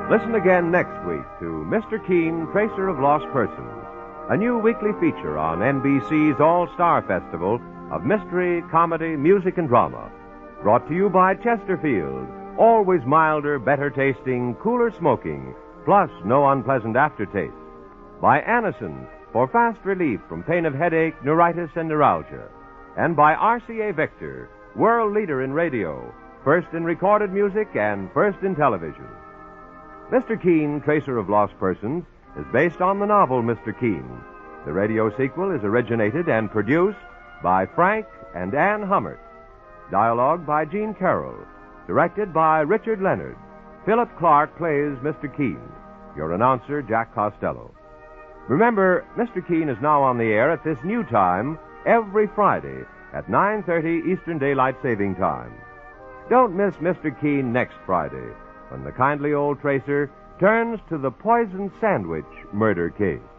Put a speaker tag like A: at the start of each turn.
A: Listen again next week to Mr. Keene, Tracer of Lost Persons, a new weekly feature on NBC's All-Star Festival of mystery, comedy, music, and drama. Brought to you by Chesterfield, always milder, better tasting, cooler smoking, plus no unpleasant aftertaste. By Anacin, for fast relief from pain of headache, neuritis, and neuralgia. And by RCA Victor, world leader in radio, first in recorded music and first in television. Mr. Keene, Tracer of Lost Persons, is based on the novel Mr. Keene. The radio sequel is originated and produced by Frank and Ann Hummert. Dialogue by Gene Carroll. Directed by Richard Leonard. Philip Clark plays Mr. Keene. Your announcer, Jack Costello. Remember, Mr. Keene is now on the air at this new time every Friday at 9:30 Eastern Daylight Saving Time. Don't miss Mr. Keene next Friday when the kindly old tracer turns to the poison sandwich murder case.